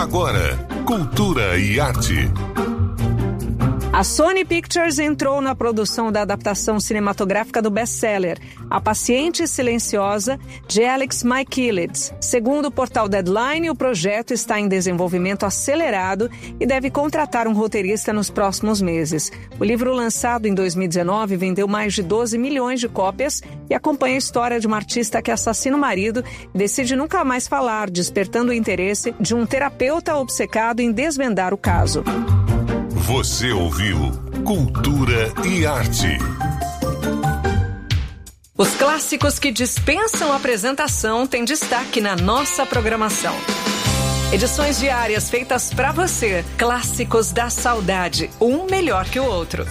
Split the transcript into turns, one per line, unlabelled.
agora, Cultura e Arte.
A Sony Pictures entrou na produção da adaptação cinematográfica do best-seller A Paciente Silenciosa, de Alex Michaelides. Segundo o portal Deadline, o projeto está em desenvolvimento acelerado e deve contratar um roteirista nos próximos meses. O livro, lançado em 2019, vendeu mais de 12 milhões de cópias e acompanha a história de uma artista que assassina o marido e decide nunca mais falar, despertando o interesse de um terapeuta obcecado em desvendar o caso.
Você ouviu Cultura e Arte.
Os clássicos que dispensam apresentação têm destaque na nossa programação. Edições diárias feitas pra você. Clássicos da saudade, um melhor que o outro.